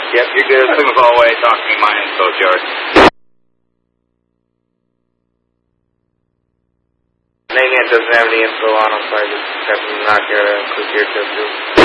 Yep, you're good. Signal call away. Talk to me. My info, George. Name doesn't have any info on him, so I just have to knock your quick ear test too.